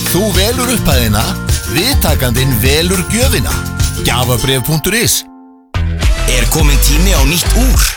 Þú velur upphæðina, viðtakandinn velur gjöfina. Gjafabréf.is Er kominn tími á nýtt úr?